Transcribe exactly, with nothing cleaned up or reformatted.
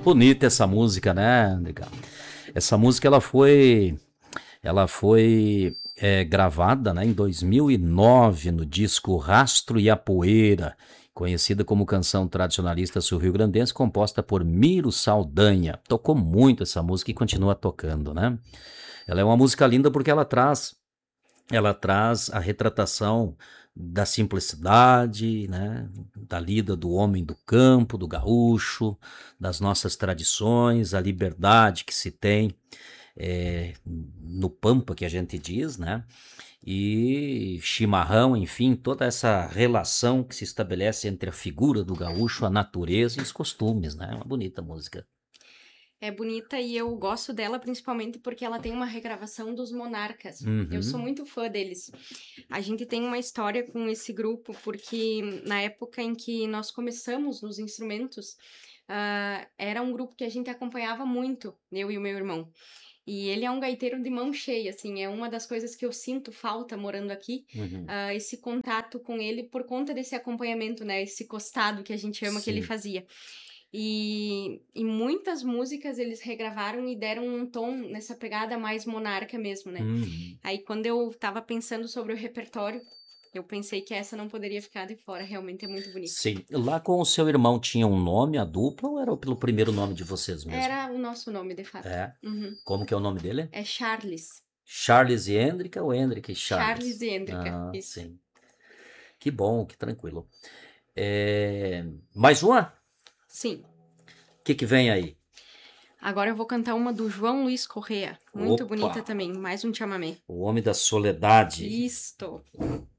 Bonita essa música, né, Andrica? Essa música ela foi, ela foi é, gravada, né, em dois mil e nove no disco Rastro e a Poeira, conhecida como canção tradicionalista sul-rio-grandense, composta por Miro Saldanha. Tocou muito essa música e continua tocando, né? Ela é uma música linda porque ela traz ela traz a retratação da simplicidade, né, da lida do homem do campo, do gaúcho, das nossas tradições, a liberdade que se tem é, no pampa, que a gente diz, né, e chimarrão, enfim, toda essa relação que se estabelece entre a figura do gaúcho, a natureza e os costumes, né, uma bonita música. É bonita e eu gosto dela principalmente porque ela tem uma regravação dos Monarcas. Uhum. Eu sou muito fã deles. A gente tem uma história com esse grupo porque na época em que nós começamos nos instrumentos, uh, era um grupo que a gente acompanhava muito, eu e o meu irmão. E ele é um gaiteiro de mão cheia, assim, é uma das coisas que eu sinto falta morando aqui, Uhum. uh, esse contato com ele por conta desse acompanhamento, né, esse costado que a gente ama que ele Sim. fazia. E, e muitas músicas eles regravaram e deram um tom nessa pegada mais monarca mesmo, né? Uhum. Aí quando eu tava pensando sobre o repertório, eu pensei que essa não poderia ficar de fora, realmente é muito bonita. Sim. Lá com o seu irmão tinha um nome, a dupla, ou era pelo primeiro nome de vocês mesmo? Era o nosso nome, de fato. É. Uhum. Como que é o nome dele? É Charles. Charles e Hendrika ou Hendrika e Charles? Charles e Hendrika, Ah, isso. sim. Que bom, que tranquilo. É... Mais uma? Sim. O que que vem aí? Agora eu vou cantar uma do João Luiz Correa. Muito Opa! bonita também, mais um chamamé. O Homem da Soledade. Isto.